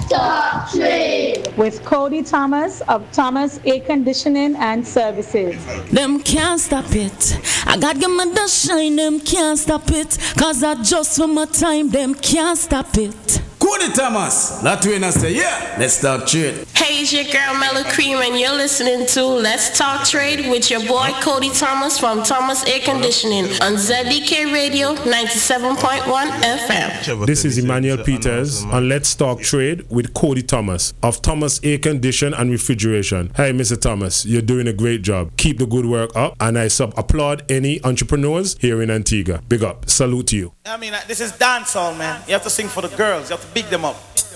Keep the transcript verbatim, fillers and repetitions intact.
Talk Trade with Cody Thomas of Thomas Air Conditioning and Services. Them can't stop it. I got give me the shine, them can't stop it. Cause I just for my time, them can't stop it. Cody Thomas, that way I say, yeah, let's talk trade. Hey, it's your girl Mellow Cream, and you're listening to Let's Talk Trade with your boy Cody Thomas from Thomas Air Conditioning on Z D K Radio ninety-seven point one F M. This is Emmanuel Peters on Let's Talk Trade with Cody Thomas of Thomas Air Condition and Refrigeration. Hey, Mister Thomas, you're doing a great job. Keep the good work up, and I sub applaud any entrepreneurs here in Antigua. Big up. Salute to you. I mean, this is dancehall, man. You have to sing for the girls. You have to big them up.